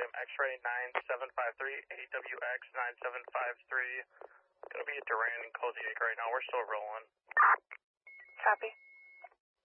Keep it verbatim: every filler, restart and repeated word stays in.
William X-ray nine seven five three, A W X nine seven five three. Gonna be at Duran and Cozy Acre right now. We're still rolling. Copy.